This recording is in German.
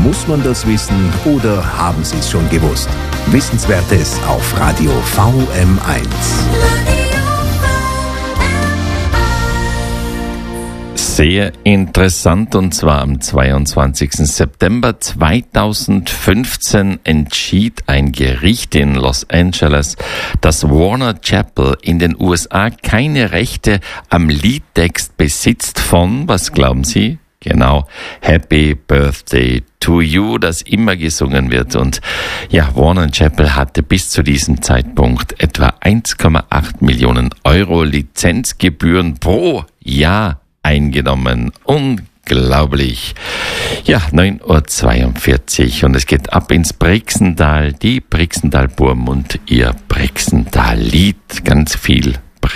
Muss man das wissen oder haben Sie es schon gewusst? Wissenswertes auf Radio VM1. Sehr interessant, und zwar am 22. September 2015 entschied ein Gericht in Los Angeles, dass Warner Chappell in den USA keine Rechte am Liedtext besitzt von, was glauben Sie? Genau, Happy Birthday to You, das immer gesungen wird. Und ja, Warner Chappell hatte bis zu diesem Zeitpunkt etwa 1,8 Millionen Euro Lizenzgebühren pro Jahr eingenommen. Unglaublich. Ja, 9:42 Uhr und es geht ab ins Brixental, die Brixental-Burm und ihr Brixental-Lied. Ganz viel